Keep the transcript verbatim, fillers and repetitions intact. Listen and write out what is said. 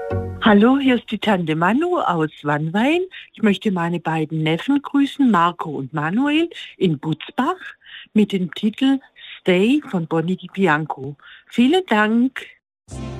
Hallo, hier ist die Tante Manu aus Wannwein. Ich möchte meine beiden Neffen grüßen, Marco und Manuel in Butzbach, mit dem Titel Stay von Bonnie Di Bianco. Vielen Dank.